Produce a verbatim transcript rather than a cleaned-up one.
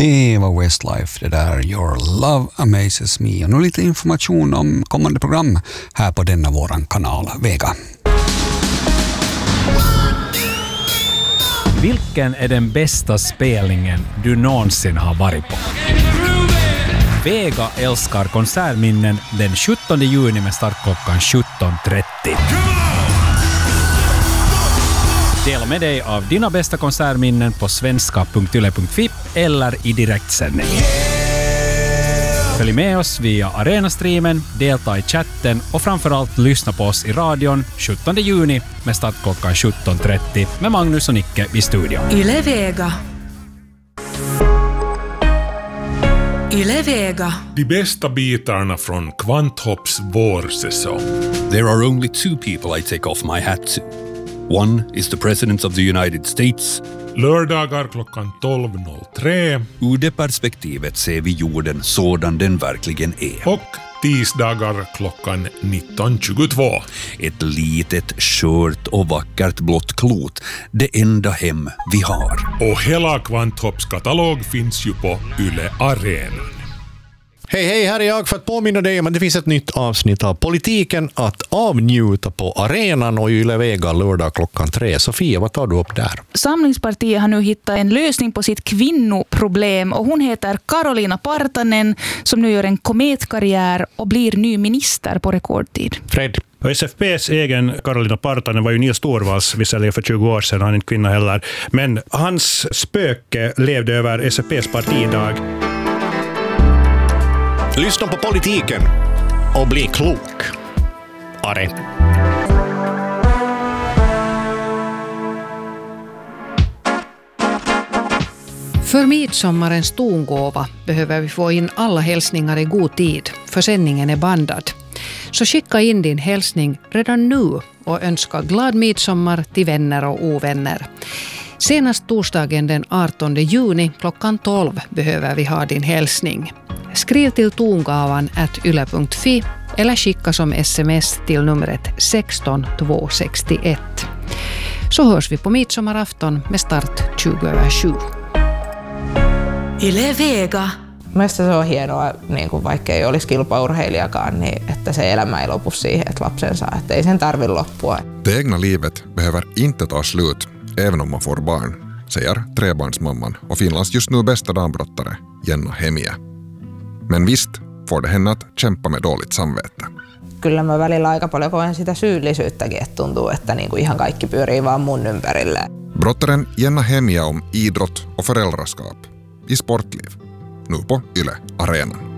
Det var Westlife, det där Your Love Amazes Me. Och nu lite information om kommande program här på denna våran kanal Vega. Vilken är den bästa spelningen du någonsin har varit på? Vega älskar konsertminnen den sjuttonde juni med start klockan sjutton trettio. Dela med dig av dina bästa konsertminnen på svenska punkt yle punkt fi eller i direktsändning. Följ med oss via Arena-streamen, delta i chatten och framförallt lyssna på oss i radion sjuttonde juni med start klockan sjutton trettio med Magnus och Nicke i studion. Yle Vega. Yle Vega. De bästa bitarna från Kvanthopps vårsäsong. There are only two people I take off my hat to. One is the President of the United States. Lördagar klockan tolv noll tre. Ur det perspektivet ser vi jorden sådan den verkligen är. Och tisdagar klockan nitton tjugotvå. Ett litet, skört och vackert blått klot. Det enda hem vi har. Och hela Kvanthopps katalog finns ju på Yle Arenan. Hej, hej, här är jag för att påminna dig om att det finns ett nytt avsnitt av Politiken att avnjuta på Arenan och Yle Vega lördag klockan tre. Sofia, vad tar du upp där? Samlingspartiet har nu hittat en lösning på sitt kvinnoproblem och hon heter Karolina Partanen som nu gör en kometkarriär och blir ny minister på rekordtid. Fred? Och S F P:s egen Karolina Partanen var ju Nils Torvalds visserligen för tjugo år sedan, han är inte kvinna heller. Men hans spöke levde över S F P:s partidag. Lyssna på Politiken och bli klok. Are. För midsommarens tongåva behöver vi få in alla hälsningar i god tid, för sändningen är bandad. Så skicka in din hälsning redan nu och önska glad midsommar till vänner och ovänner. Senast torsdagen den artonde juni klockan tolv behöver vi ha din hälsning. Skriv till tongavan at yle punkt fi eller skicka som sms till numret sexton tvåhundrasextioett. Så hörs vi på midsommarafton med start tjugo över sju. Yle Vega. Mielestäni se on hienoa, niin kuin vaikka ei olisi kilpaurheilijakaan, niin että se elämä ei lopu siihen, että lapsen saa. Että ei sen tarvitse loppua. Det egna livet behöver inte ta slut, även om man får barn, säger trebarnsmamman och Finlands just nu bästa dambrottare, Jenna Hemiä. Men visst får det henne att kämpa med dåligt samvete. Kyllä mä välillä aika paljon koen sitä syyllisyyttäkin, että tuntuu, että niin kuin ihan kaikki pyörii vaan mun ympärille. Brottaren Jenna Hemiä om idrott och föräldraskap i Sportliv. Nu på Yle Arenan.